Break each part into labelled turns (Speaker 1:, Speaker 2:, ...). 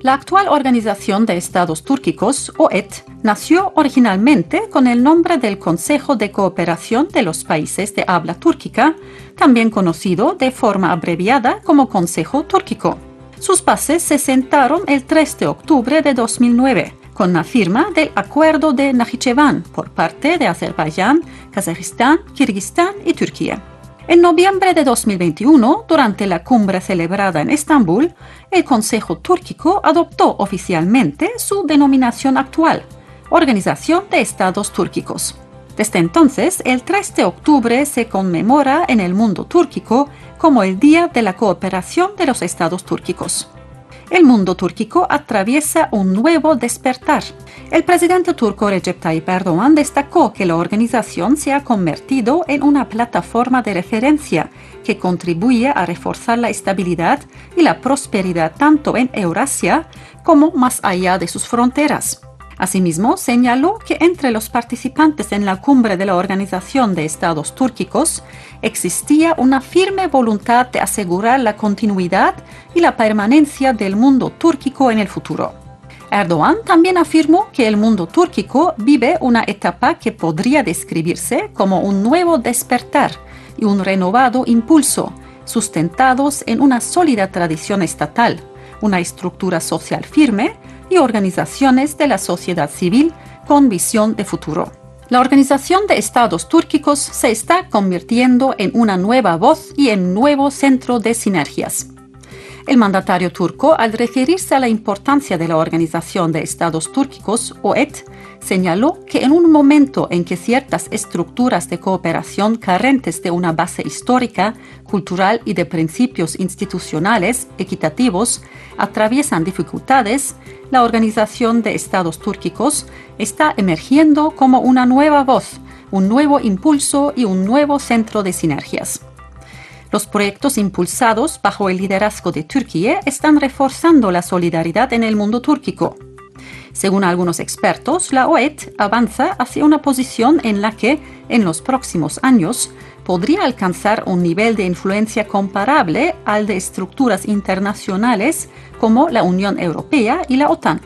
Speaker 1: La actual Organización de Estados Túrquicos, OET, nació originalmente con el nombre del Consejo de Cooperación de los Países de Habla Túrquica, también conocido de forma abreviada como Consejo Túrquico. Sus bases se sentaron el 3 de octubre de 2009, con la firma del Acuerdo de Najicheván por parte de Azerbaiyán, Kazajistán, Kirguistán y Turquía. En noviembre de 2021, durante la cumbre celebrada en Estambul, el Consejo Túrquico adoptó oficialmente su denominación actual, Organización de Estados Túrquicos. Desde entonces, el 3 de octubre se conmemora en el mundo túrquico como el Día de la Cooperación de los Estados Túrquicos. El mundo túrquico atraviesa un nuevo despertar. El presidente turco Recep Tayyip Erdoğan destacó que la organización se ha convertido en una plataforma de referencia que contribuye a reforzar la estabilidad y la prosperidad tanto en Eurasia como más allá de sus fronteras. Asimismo, señaló que entre los participantes en la cumbre de la Organización de Estados Túrquicos existía una firme voluntad de asegurar la continuidad y la permanencia del mundo túrquico en el futuro. Erdoğan también afirmó que el mundo túrquico vive una etapa que podría describirse como un nuevo despertar y un renovado impulso, sustentados en una sólida tradición estatal, una estructura social firme y organizaciones de la sociedad civil con visión de futuro. La Organización de Estados Túrquicos se está convirtiendo en una nueva voz y en un nuevo centro de sinergias. El mandatario turco, al referirse a la importancia de la Organización de Estados Túrquicos, OET, señaló que en un momento en que ciertas estructuras de cooperación carentes de una base histórica, cultural y de principios institucionales equitativos atraviesan dificultades, la Organización de Estados Túrquicos está emergiendo como una nueva voz, un nuevo impulso y un nuevo centro de sinergias. Los proyectos impulsados bajo el liderazgo de Turquía están reforzando la solidaridad en el mundo túrquico. Según algunos expertos, la OET avanza hacia una posición en la que, en los próximos años, podría alcanzar un nivel de influencia comparable al de estructuras internacionales como la Unión Europea y la OTAN.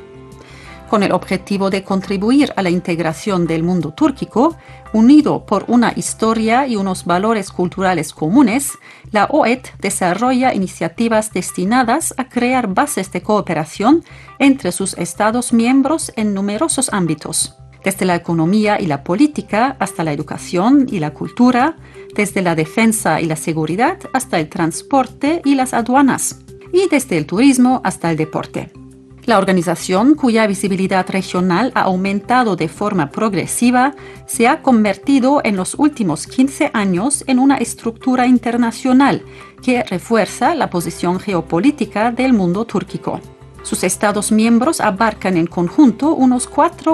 Speaker 1: Con el objetivo de contribuir a la integración del mundo túrquico, unido por una historia y unos valores culturales comunes, la OET desarrolla iniciativas destinadas a crear bases de cooperación entre sus Estados miembros en numerosos ámbitos, desde la economía y la política hasta la educación y la cultura, desde la defensa y la seguridad hasta el transporte y las aduanas, y desde el turismo hasta el deporte. La organización, cuya visibilidad regional ha aumentado de forma progresiva, se ha convertido en los últimos 15 años en una estructura internacional que refuerza la posición geopolítica del mundo túrquico. Sus Estados miembros abarcan en conjunto unos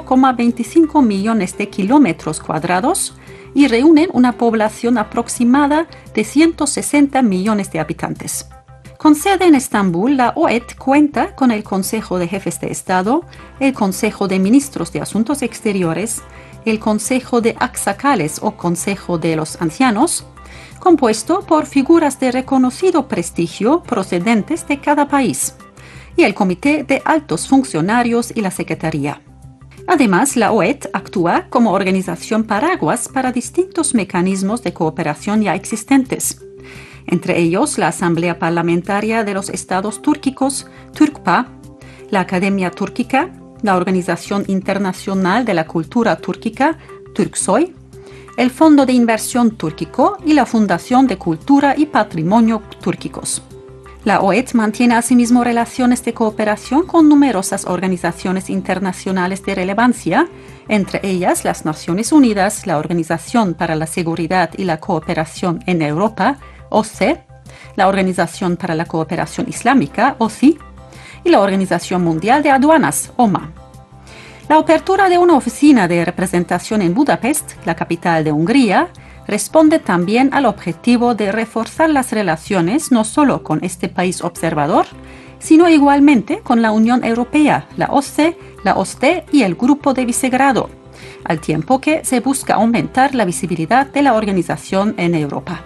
Speaker 1: 4,25 millones de kilómetros cuadrados y reúnen una población aproximada de 160 millones de habitantes. Con sede en Estambul, la OET cuenta con el Consejo de Jefes de Estado, el Consejo de Ministros de Asuntos Exteriores, el Consejo de Aksakales o Consejo de los Ancianos, compuesto por figuras de reconocido prestigio procedentes de cada país, y el Comité de Altos Funcionarios y la Secretaría. Además, la OET actúa como organización paraguas para distintos mecanismos de cooperación ya existentes, entre ellos la Asamblea Parlamentaria de los Estados Túrquicos, TÜRKPA, la Academia Túrquica, la Organización Internacional de la Cultura Túrquica, Turksoy, el Fondo de Inversión Túrquico y la Fundación de Cultura y Patrimonio Túrquicos. La OET mantiene asimismo relaciones de cooperación con numerosas organizaciones internacionales de relevancia, entre ellas las Naciones Unidas, la Organización para la Seguridad y la Cooperación en Europa, OSCE, la Organización para la Cooperación Islámica, OSCE, y la Organización Mundial de Aduanas, OMA. La apertura de una oficina de representación en Budapest, la capital de Hungría, responde también al objetivo de reforzar las relaciones no solo con este país observador, sino igualmente con la Unión Europea, la OSCE, la OSCE y el Grupo de Visegrado, al tiempo que se busca aumentar la visibilidad de la organización en Europa.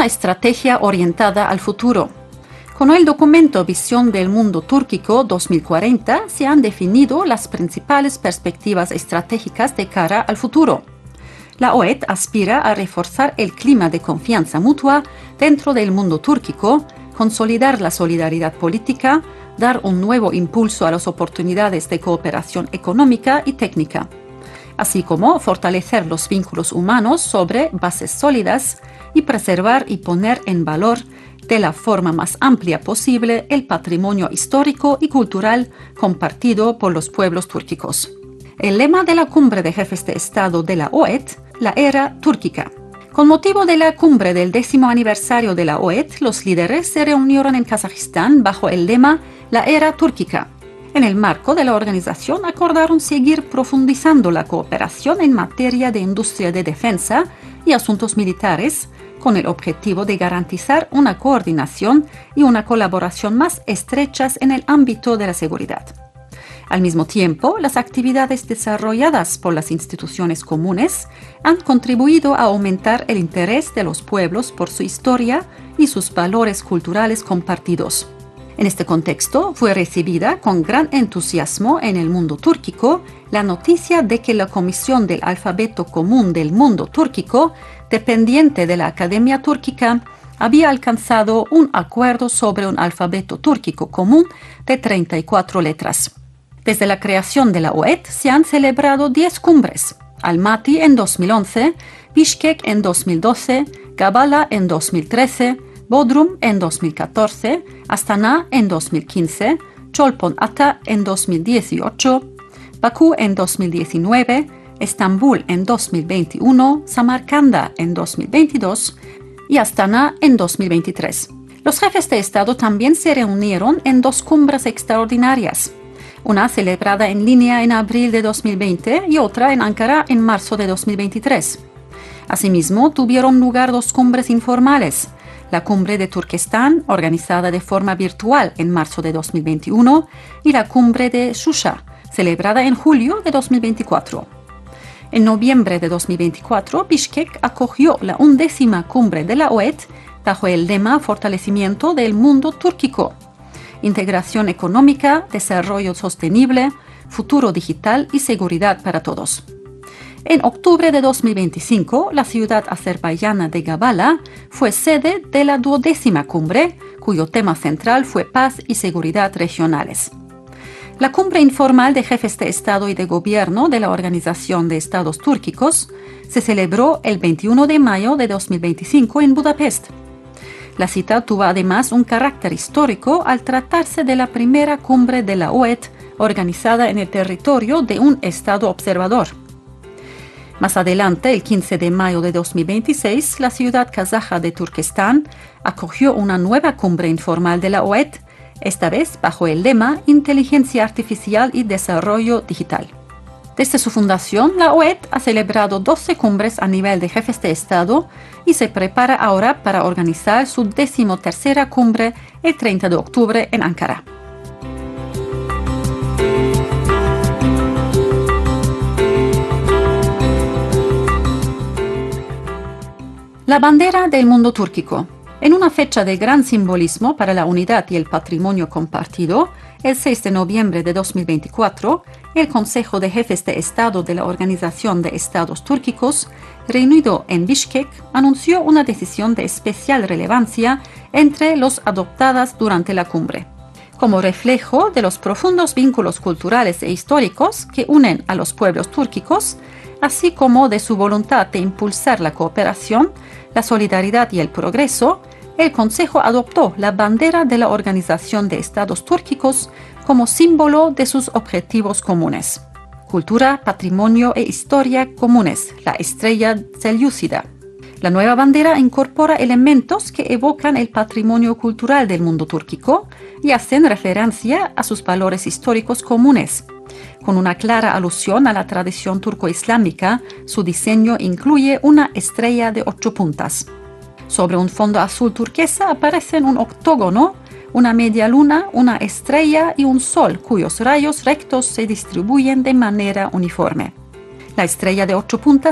Speaker 1: una estrategia orientada al futuro. Con el documento Visión del Mundo Túrquico 2040 se han definido las principales perspectivas estratégicas de cara al futuro. La OED aspira a reforzar el clima de confianza mutua dentro del mundo túrquico, consolidar la solidaridad política, dar un nuevo impulso a las oportunidades de cooperación económica y técnica, así como fortalecer los vínculos humanos sobre bases sólidas y preservar y poner en valor de la forma más amplia posible el patrimonio histórico y cultural compartido por los pueblos túrquicos. El lema de la Cumbre de Jefes de Estado de la OED, la era túrquica. Con motivo de la cumbre del 10º aniversario de la OED, los líderes se reunieron en Kazajistán bajo el lema la era túrquica. En el marco de la organización acordaron seguir profundizando la cooperación en materia de industria de defensa y asuntos militares, con el objetivo de garantizar una coordinación y una colaboración más estrechas en el ámbito de la seguridad. Al mismo tiempo, las actividades desarrolladas por las instituciones comunes han contribuido a aumentar el interés de los pueblos por su historia y sus valores culturales compartidos. En este contexto, fue recibida con gran entusiasmo en el mundo túrquico la noticia de que la Comisión del Alfabeto Común del Mundo Túrquico, dependiente de la Academia Túrquica, había alcanzado un acuerdo sobre un alfabeto túrquico común de 34 letras. Desde la creación de la OED se han celebrado 10 cumbres: Almaty en 2011, Bishkek en 2012, Gabala en 2013, Bodrum en 2014, Astana en 2015, Cholpon-Ata en 2018, Bakú en 2019, Estambul en 2021, Samarcanda en 2022 y Astana en 2023. Los jefes de Estado también se reunieron en 2 cumbres extraordinarias, una celebrada en línea en abril de 2020 y otra en Ankara en marzo de 2023. Asimismo, tuvieron lugar 2 cumbres informales: la Cumbre de Turquestán, organizada de forma virtual en marzo de 2021, y la Cumbre de Shusha, celebrada en julio de 2024. En noviembre de 2024, Bishkek acogió la 11ª Cumbre de la OED bajo el lema Fortalecimiento del Mundo Túrquico: integración económica, desarrollo sostenible, futuro digital y seguridad para todos. En octubre de 2025, la ciudad azerbaiyana de Gabala fue sede de la 12ª cumbre, cuyo tema central fue paz y seguridad regionales. La cumbre informal de jefes de Estado y de Gobierno de la Organización de Estados Túrquicos se celebró el 21 de mayo de 2025 en Budapest. La cita tuvo además un carácter histórico al tratarse de la primera cumbre de la OED organizada en el territorio de un Estado observador. Más adelante, el 15 de mayo de 2026, la ciudad kazaja de Turquestán acogió una nueva cumbre informal de la OED, esta vez bajo el lema Inteligencia Artificial y Desarrollo Digital. Desde su fundación, la OED ha celebrado 12 cumbres a nivel de jefes de Estado y se prepara ahora para organizar su 13ª cumbre el 30 de octubre en Ankara. La bandera del mundo túrquico. En una fecha de gran simbolismo para la unidad y el patrimonio compartido, el 6 de noviembre de 2024, el Consejo de Jefes de Estado de la Organización de Estados Túrquicos, reunido en Bishkek, anunció una decisión de especial relevancia entre los adoptadas durante la cumbre. Como reflejo de los profundos vínculos culturales e históricos que unen a los pueblos túrquicos, así como de su voluntad de impulsar la cooperación, la solidaridad y el progreso, el Consejo adoptó la bandera de la Organización de Estados Túrquicos como símbolo de sus objetivos comunes: cultura, patrimonio e historia comunes, la estrella selyúcida. La nueva bandera incorpora elementos que evocan el patrimonio cultural del mundo túrquico y hacen referencia a sus valores históricos comunes. Con una clara alusión a la tradición turco-islámica, su diseño incluye una estrella de 8 puntas. Sobre un fondo azul turquesa aparecen un octógono, una media luna, una estrella y un sol cuyos rayos rectos se distribuyen de manera uniforme. La estrella de 8 puntas